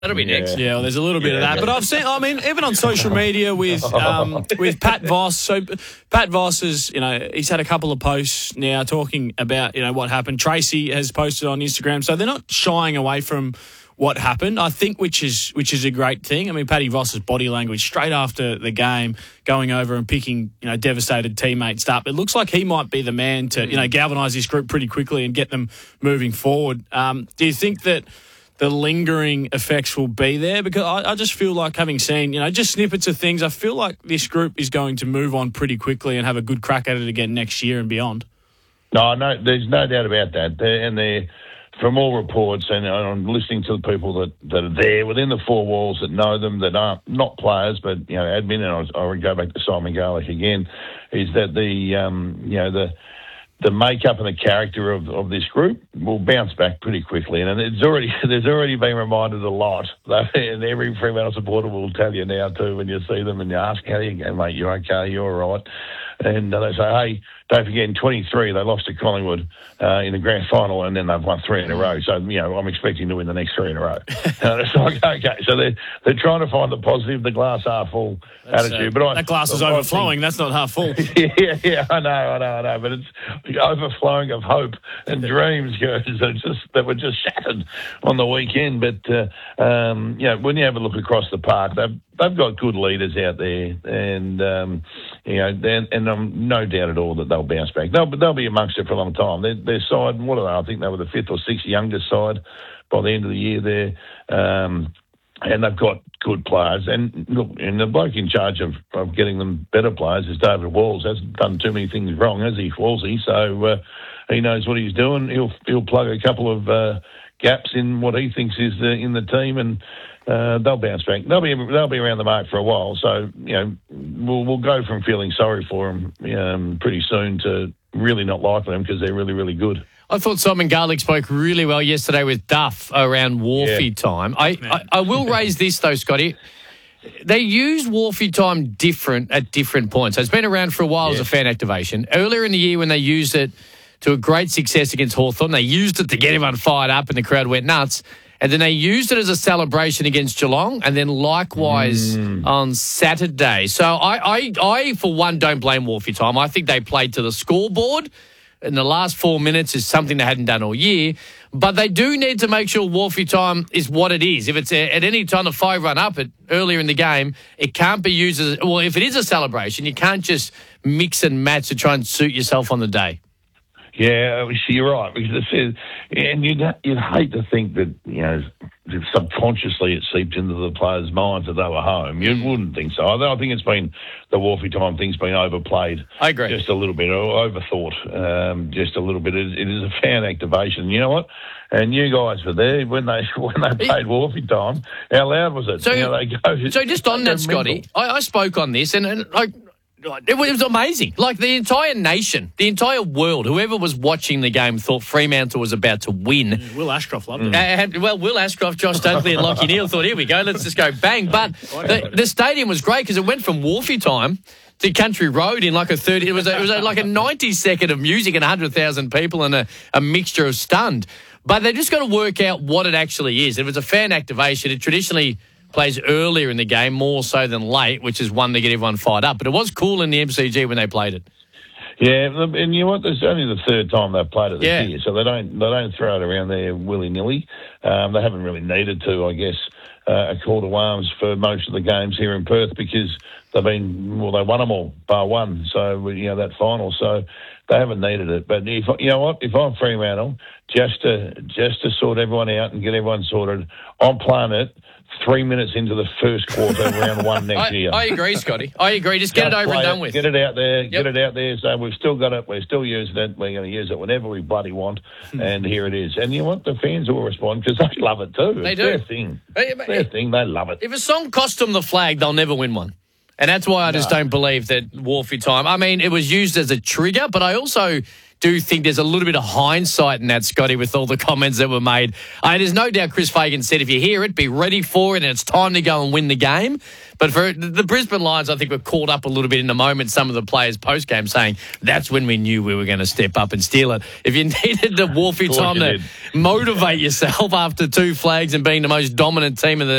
That'll be next. Yeah, well, there's a little bit of that. But I've seen, I mean, even on social media with Pat Voss. So Pat Voss is, he's had a couple of posts now talking about, what happened. Tracy has posted on Instagram. So they're not shying away from what happened, I think, which is a great thing. I mean, Paddy Voss's body language straight after the game, going over and picking, devastated teammates up. It looks like he might be the man to, galvanise this group pretty quickly and get them moving forward. Do you think that the lingering effects will be there? Because I just feel like, having seen, just snippets of things, I feel like this group is going to move on pretty quickly and have a good crack at it again next year and beyond. No, there's no doubt about that. They're from all reports, and I'm listening to the people that are there within the four walls that know them, that aren't not players, but admin. And I would go back to Simon Garlick again. Is that the makeup and the character of this group will bounce back pretty quickly, and there's already been reminded a lot. And every Fremantle supporter will tell you now too when you see them and you ask, "How you go, mate? You're okay? You're all right?" And they say, "Hey, don't forget, in 23 they lost to Collingwood in the grand final, and then they've won 3 in a row. So I'm expecting to win the next 3 in a row." And it's like, okay, so they're trying to find the positive, the glass half full attitude. But that glass is overflowing. That's not half full. yeah, I know. But it's the overflowing of hope and dreams that were just shattered on the weekend. But when you have a look across the park, they've got good leaders out there, and I'm no doubt at all that they'll bounce back. They'll be amongst it for a long time. Their side, what are they? I think they were the 5th or 6th youngest side by the end of the year there, and they've got good players. And look, and the bloke in charge of getting them better players is David Walls. Hasn't done too many things wrong, has he, Wallsy? So he knows what he's doing. He'll plug a couple of gaps in what he thinks is in the team, and they'll bounce back. They'll be around the mark for a while. So we'll go from feeling sorry for them pretty soon to really not liking them because they're really, really good. I thought Simon Garlick spoke really well yesterday with Duff around Wharfie time. I will raise this though, Scotty. They use Wharfie time different at different points. So it's been around for a while as a fan activation. Earlier in the year when they used it to a great success against Hawthorn, they used it to get everyone fired up and the crowd went nuts. And then they used it as a celebration against Geelong, and then likewise on Saturday. So I, for one, don't blame Wharfie time. I think they played to the scoreboard, and the last 4 minutes is something they hadn't done all year. But they do need to make sure Wharfie time is what it is. If it's at any time the 5 run up earlier in the game, it can't be used as... Well, if it is a celebration, you can't just mix and match to try and suit yourself on the day. Yeah, you're right. Because and you'd hate to think that subconsciously it seeped into the players' minds that they were home. You wouldn't think so. I think it's been the Wharfie time thing's been overplayed. I agree. Just a little bit, or overthought. Just a little bit. It is a fan activation. You know what? And you guys were there when they played Wharfie time. How loud was it? So just on that, Scotty, I spoke on this and it was amazing. Like the entire nation, the entire world, whoever was watching the game thought Fremantle was about to win. Will Ashcroft loved it. Will Ashcroft, Josh Dunkley and Lockie Neal thought, here we go, let's just go bang. But the stadium was great because it went from Wharfie time to Country Road in like a 30... It was like a 90-second of music and 100,000 people and a mixture of stunned. But they just got to work out what it actually is. If it's a fan activation, it traditionally plays earlier in the game, more so than late, which is one to get everyone fired up. But it was cool in the MCG when they played it. Yeah, and you know what? It's only the 3rd time they've played it this year, so they don't throw it around there willy-nilly. They haven't really needed to, I guess, a call to arms for most of the games here in Perth because they won them all, bar one. So that final, so they haven't needed it. But if I'm Fremantle, just to sort everyone out and get everyone sorted, I'm playing it 3 minutes into the first quarter, round 1 next year. I agree, Scotty. I agree. Just get it over and done with. Get it out there. Yep. Get it out there. So we've still got it. We're still using it. We're going to use it whenever we bloody want. And here it is. And you know what? The fans will respond because they love it too. They it's do. Their thing. It's their thing. They love it. If a song cost them the flag, they'll never win one. And that's why I just don't believe that Wharfie time... I mean, it was used as a trigger, but I also do think there's a little bit of hindsight in that, Scotty, with all the comments that were made. There's no doubt Chris Fagan said, if you hear it, be ready for it, and it's time to go and win the game. But for the Brisbane Lions, I think were caught up a little bit in the moment, some of the players post-game saying, that's when we knew we were going to step up and steal it. If you needed the Wolfie time to motivate yourself after 2 flags and being the most dominant team in the